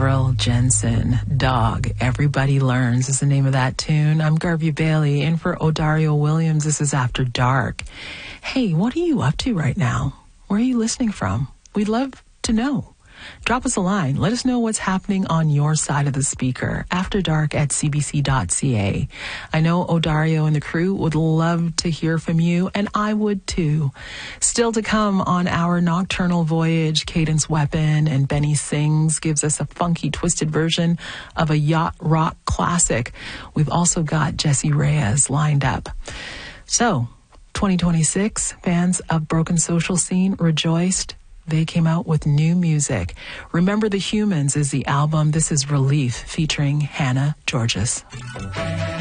Avril Jensen. Dog, Everybody Learns is the name of that tune. I'm Garvey Bailey, in for Odario Williams. This is After Dark. Hey, what are you up to right now? Where are you listening from? We'd love to know. Drop us a line. Let us know what's happening on your side of the speaker. afterdark@cbc.ca. I know Odario and the crew would love to hear from you, and I would too. Still to come on our nocturnal voyage, Cadence Weapon and Benny Sings gives us a funky, twisted version of a yacht rock classic. We've also got Jesse Reyes lined up. So, 2026, fans of Broken Social Scene rejoiced. They came out with new music. Remember the Humans is the album. This is Relief featuring Hannah Georges.